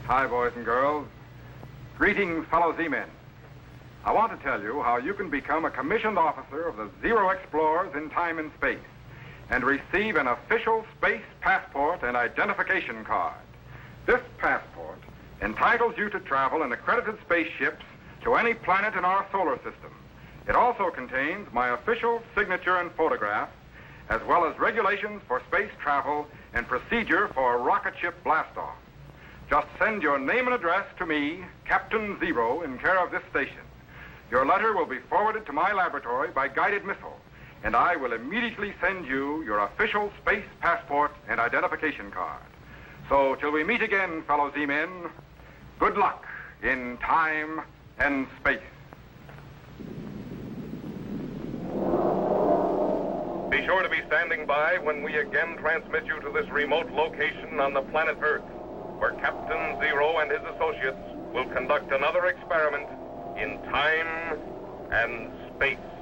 Hi, boys and girls. Greetings, fellow Z-Men. I want to tell you how you can become a commissioned officer of the Zero Explorers in time and space and receive an official space passport and identification card. This passport entitles you to travel in accredited spaceships to any planet in our solar system. It also contains my official signature and photograph, as well as regulations for space travel and procedure for a rocket ship blastoff. Just send your name and address to me, Captain Zero, in care of this station. Your letter will be forwarded to my laboratory by guided missile, and I will immediately send you your official space passport and identification card. So, till we meet again, fellow Z-Men, good luck in time and space. Be sure to be standing by when we again transmit you to this remote location on the planet Earth, where Captain Zero and his associates will conduct another experiment in time and space.